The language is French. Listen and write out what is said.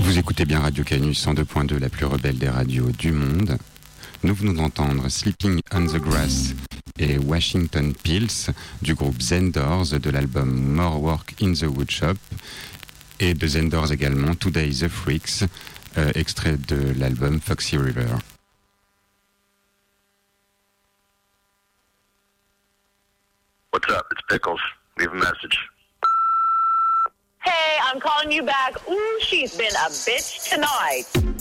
Vous écoutez bien Radio Canus 102.2, la plus rebelle des radios du monde. Nous venons d'entendre Sleeping on the Grass et Washington Pills du groupe Zendors de l'album More Work in the Woodshop et de Zendors également Today the Freaks, extrait de l'album Foxy River. What's up? It's Pickles. Leave a message. Hey, I'm calling you back. Ooh, she's been a bitch tonight.